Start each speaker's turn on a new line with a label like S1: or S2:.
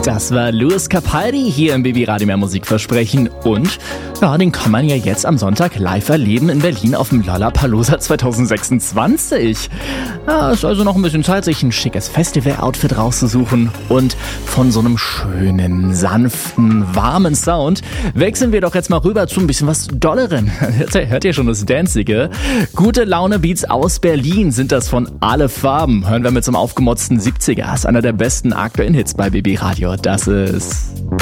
S1: Das war Louis Capaldi hier im Baby Radio Mehr Musikversprechen und ja, den kann man ja jetzt am Sonntag live erleben in Berlin auf dem Lollapalooza 2026. Ja, ist also noch ein bisschen Zeit, sich ein schickes Festival-Outfit rauszusuchen und von so einem schönen, sanften, warmen Sound wechseln wir doch jetzt mal rüber zu ein bisschen was Dolleren. Hört ihr schon das Danzige? Gute Laune-Beats aus Berlin sind das von Alle Farben. Hören wir mit so einem aufgemotzten 70er. Ist einer der besten aktuellen Hits bei BB Radio. Das ist